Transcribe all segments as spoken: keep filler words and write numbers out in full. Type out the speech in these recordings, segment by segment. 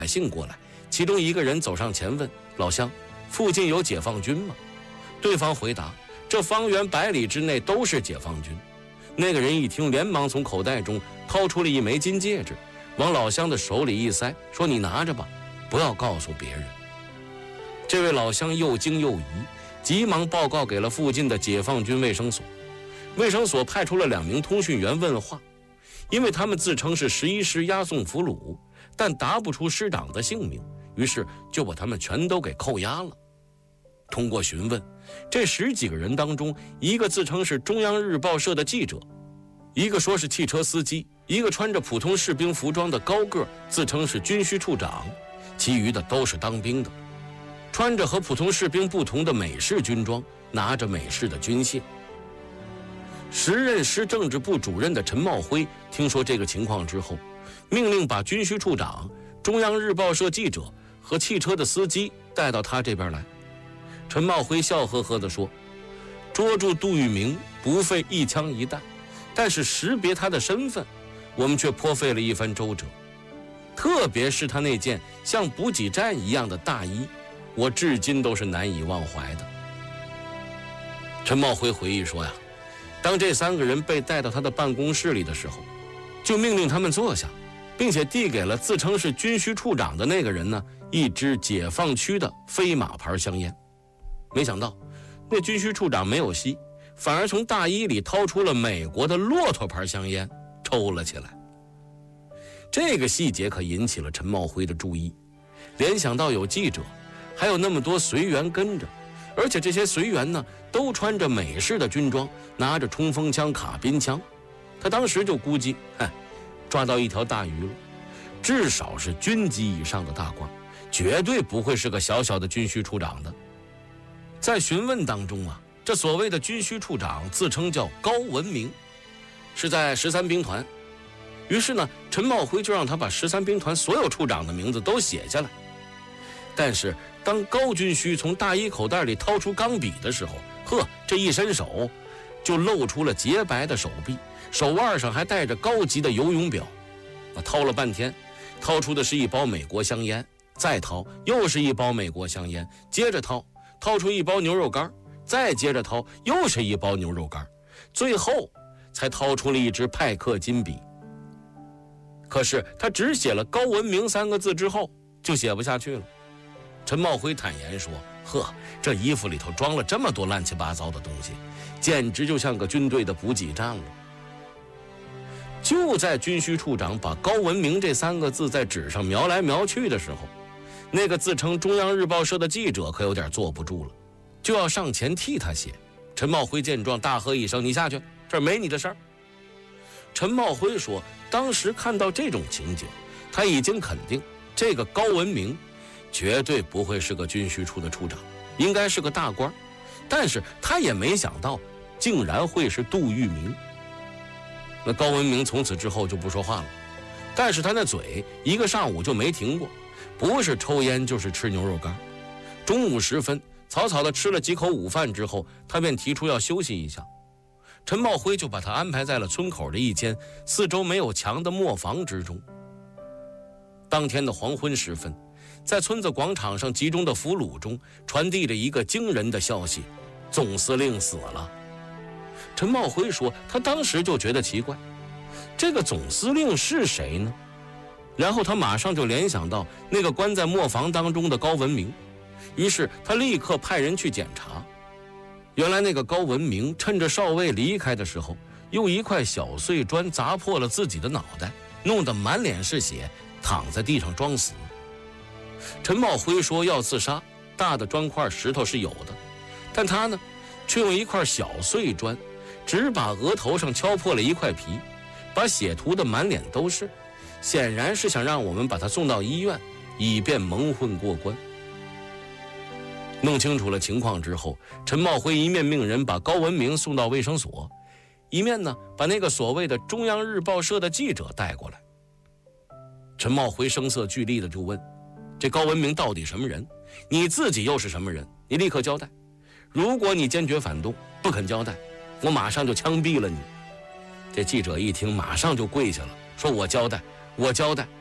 百姓过来，其中一个人走上前问老乡，附近有解放军吗？对方回答，这方圆百里之内都是解放军。那个人一听，连忙从口袋中掏出了一枚金戒指，往老乡的手里一塞，说你拿着吧，不要告诉别人。这位老乡又惊又疑，急忙报告给了附近的解放军卫生所。卫生所派出了两名通讯员问话，因为他们自称是十一师押送俘虏，但答不出师长的姓名，于是就把他们全都给扣押了。通过询问，这十几个人当中，一个自称是中央日报社的记者，一个说是汽车司机，一个穿着普通士兵服装的高个自称是军需处长，其余的都是当兵的，穿着和普通士兵不同的美式军装，拿着美式的军械。时任师政治部主任的陈茂辉听说这个情况之后，命令把军需处长、中央日报社记者和汽车的司机带到他这边来。陈茂辉笑呵呵地说，捉住杜聿明不费一枪一弹，但是识别他的身份，我们却颇费了一番周折。特别是他那件像补给站一样的大衣，我至今都是难以忘怀的。陈茂辉回忆说呀，当这三个人被带到他的办公室里的时候，就命令他们坐下，并且递给了自称是军需处长的那个人呢一支解放区的飞马牌香烟。没想到那军需处长没有吸，反而从大衣里掏出了美国的骆驼牌香烟抽了起来。这个细节可引起了陈茂辉的注意，联想到有记者，还有那么多随员跟着，而且这些随员呢都穿着美式的军装，拿着冲锋枪、卡宾枪。他当时就估计，嗨，抓到一条大鱼了，至少是军级以上的大官，绝对不会是个小小的军需处长的。在询问当中啊，这所谓的军需处长自称叫高文明，是在十三兵团。于是呢，陈茂辉就让他把十三兵团所有处长的名字都写下来。但是当高军需从大衣口袋里掏出钢笔的时候，呵，这一伸手就露出了洁白的手臂，手腕上还戴着高级的游泳表。那掏了半天，掏出的是一包美国香烟，再掏又是一包美国香烟，接着掏掏出一包牛肉干，再接着掏又是一包牛肉干，最后才掏出了一支派克金笔。可是他只写了高文明三个字之后就写不下去了。陈茂辉坦言说，呵，这衣服里头装了这么多乱七八糟的东西，简直就像个军队的补给站了。就在军需处长把高文明这三个字在纸上描来描去的时候，那个自称中央日报社的记者可有点坐不住了，就要上前替他写。陈茂辉见状大喝一声，你下去，这儿没你的事儿。陈茂辉说，当时看到这种情景，他已经肯定这个高文明绝对不会是个军需处的处长，应该是个大官，但是他也没想到竟然会是杜聿明。那高文明从此之后就不说话了，但是他那嘴一个上午就没停过，不是抽烟就是吃牛肉干。中午时分草草地吃了几口午饭之后，他便提出要休息一下。陈茂辉就把他安排在了村口的一间四周没有墙的磨坊之中。当天的黄昏时分，在村子广场上集中的俘虏中传递着一个惊人的消息，总司令死了。陈茂辉说，他当时就觉得奇怪，这个总司令是谁呢？然后他马上就联想到那个关在磨坊当中的高文明，于是他立刻派人去检查。原来那个高文明趁着少尉离开的时候，用一块小碎砖砸破了自己的脑袋，弄得满脸是血，躺在地上装死。陈茂辉说要自杀，大的砖块石头是有的，但他呢却用一块小碎砖只把额头上敲破了一块皮，把血涂得满脸都是，显然是想让我们把他送到医院，以便蒙混过关。弄清楚了情况之后，陈茂辉一面命人把高文明送到卫生所，一面呢把那个所谓的中央日报社的记者带过来。陈茂辉声色俱厉的就问，这高文明到底什么人？你自己又是什么人？你立刻交代，如果你坚决反动不肯交代，我马上就枪毙了你。这记者一听马上就跪下了，说我交代我交代，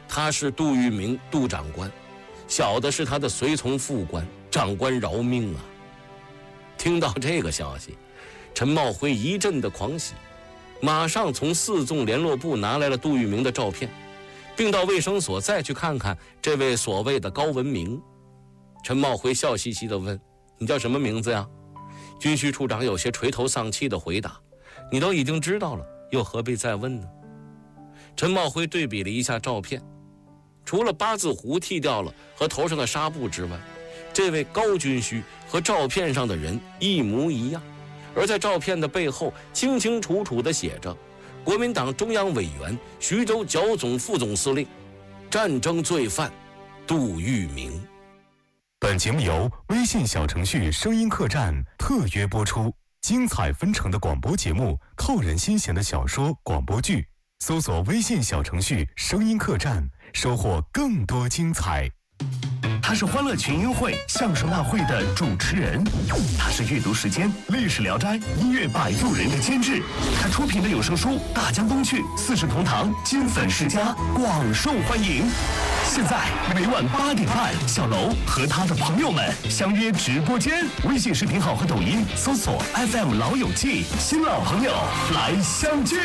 他是杜聿明杜长官，小的是他的随从副官，长官饶命啊！听到这个消息，陈茂辉一阵的狂喜，马上从四纵联络部拿来了杜聿明的照片，并到卫生所再去看看这位所谓的高文明。陈茂辉笑嘻嘻地问：“你叫什么名字呀？”军需处长有些垂头丧气地回答：“你都已经知道了，又何必再问呢？”陈茂辉对比了一下照片，除了八字胡剃掉了和头上的纱布之外，这位高军需和照片上的人一模一样，而在照片的背后清清楚楚地写着国民党中央委员、徐州剿总副总司令、战争罪犯杜聿明。 本节目由微信小程序声音客栈特约播出，精彩纷呈的广播节目，扣人心弦的小说、广播剧，搜索微信小程序声音客栈，收获更多精彩。他是欢乐群英会相声大会的主持人，他是阅读时间、历史聊斋、音乐摆渡人的监制，他出品的有声书《大江东去》《四世同堂》金粉世家广受欢迎。现在每晚八点半，小楼和他的朋友们相约直播间，微信视频号和抖音搜索 F M 老友记，新老朋友来相聚。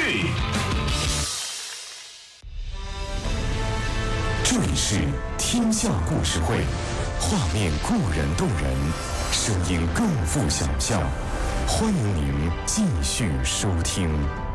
这里是天下故事会，画面固然动人，声音更富想象，欢迎您继续收听。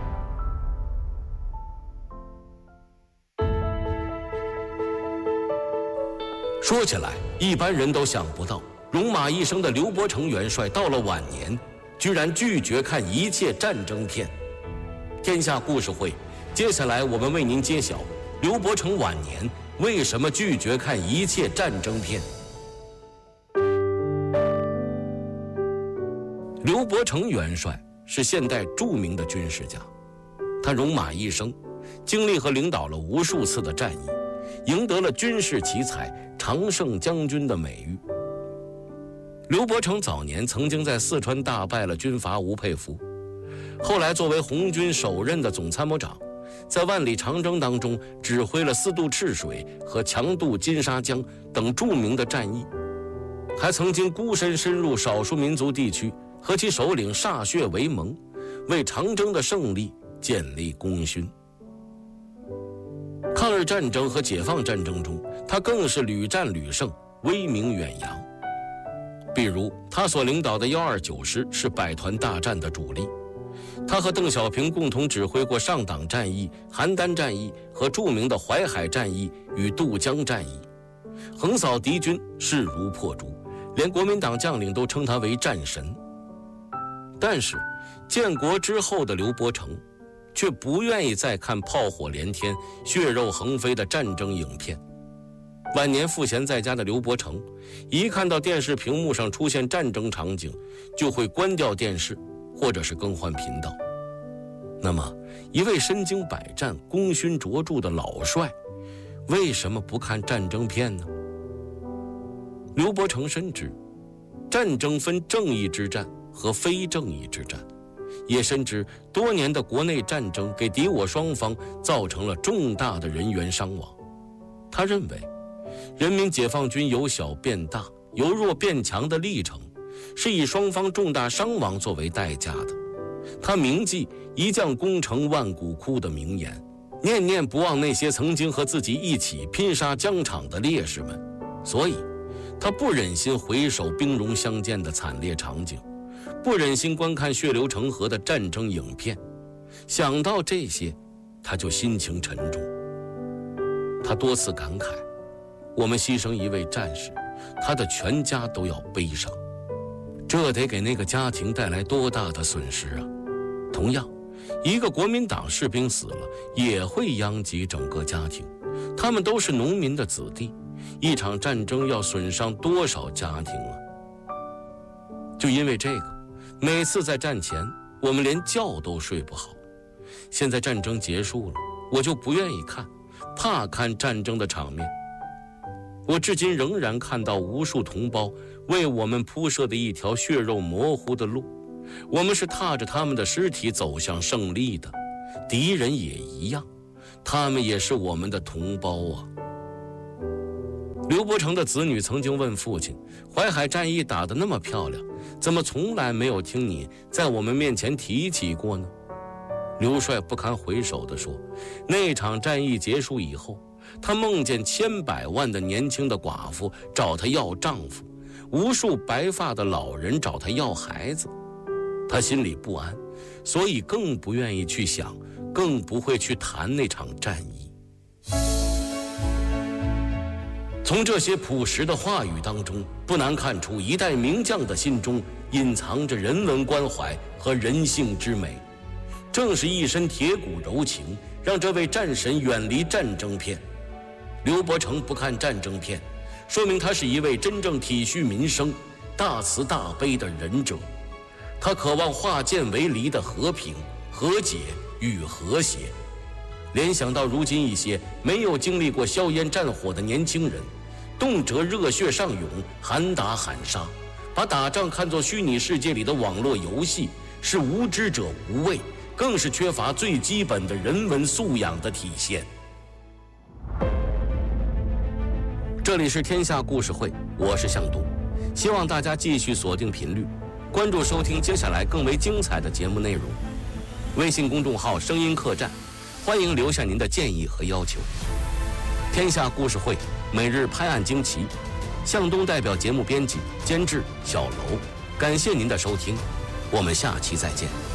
说起来，一般人都想不到，戎马一生的刘伯承元帅到了晚年，居然拒绝看一切战争片。天下故事会，接下来我们为您揭晓刘伯承晚年为什么拒绝看一切战争片。刘伯承元帅是现代著名的军事家，他戎马一生，经历和领导了无数次的战役，赢得了军事奇才、常胜将军的美誉。刘伯承早年曾经在四川大败了军阀吴佩孚，后来作为红军首任的总参谋长，在万里长征当中指挥了四渡赤水和强渡金沙江等著名的战役，还曾经孤身深入少数民族地区，和其首领歃血为盟，为长征的胜利建立功勋。抗日战争和解放战争中，他更是屡战屡胜，威名远扬。比如他所领导的幺二九师是百团大战的主力，他和邓小平共同指挥过上党战役、邯郸战役和著名的淮海战役与渡江战役，横扫敌军势如破竹，连国民党将领都称他为战神。但是建国之后的刘伯承却不愿意再看炮火连天、血肉横飞的战争影片。晚年赋闲在家的刘伯承，一看到电视屏幕上出现战争场景，就会关掉电视，或者是更换频道。那么，一位身经百战、功勋卓著的老帅，为什么不看战争片呢？刘伯承深知，战争分正义之战和非正义之战，也深知多年的国内战争给敌我双方造成了重大的人员伤亡。他认为，人民解放军由小变大、由弱变强的历程，是以双方重大伤亡作为代价的。他铭记一将功成万骨枯的名言，念念不忘那些曾经和自己一起拼杀疆场的烈士们，所以他不忍心回首兵戎相见的惨烈场景，不忍心观看血流成河的战争影片。想到这些，他就心情沉重。他多次感慨，我们牺牲一位战士，他的全家都要悲伤，这得给那个家庭带来多大的损失啊！同样，一个国民党士兵死了，也会殃及整个家庭。他们都是农民的子弟，一场战争要损伤多少家庭啊！就因为这个，每次在战前，我们连觉都睡不好。现在战争结束了，我就不愿意看，怕看战争的场面。我至今仍然看到无数同胞为我们铺设的一条血肉模糊的路，我们是踏着他们的尸体走向胜利的，敌人也一样， 他们也是我们的同胞啊。刘伯承的子女曾经问父亲，淮海战役打得那么漂亮，怎么从来没有听你在我们面前提起过呢？刘帅不堪回首地说，那场战役结束以后，他梦见千百万的年轻的寡妇找他要丈夫，无数白发的老人找他要孩子，他心里不安，所以更不愿意去想，更不会去谈那场战役。从这些朴实的话语当中，不难看出一代名将的心中隐藏着人文关怀和人性之美。正是一身铁骨柔情，让这位战神远离战争片。刘伯承不看战争片，说明他是一位真正体恤民生、大慈大悲的仁者。他渴望化剑为犁的和平、和解与和谐。联想到如今一些没有经历过硝烟战火的年轻人，动辄热血上涌，喊打喊杀，把打仗看作虚拟世界里的网络游戏，是无知者无畏，更是缺乏最基本的人文素养的体现。这里是天下故事会，我是向东，希望大家继续锁定频率，关注收听接下来更为精彩的节目内容。微信公众号声音客栈，欢迎留下您的建议和要求。天下故事会每日拍案惊奇，向东代表节目编辑监制小楼，感谢您的收听，我们下期再见。